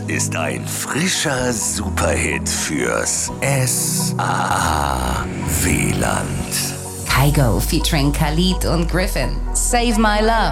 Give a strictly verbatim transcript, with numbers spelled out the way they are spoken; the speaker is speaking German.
ist ein frischer Superhit fürs S A A-Wieland. Kygo featuring Khalid und Griffin. Save My Love.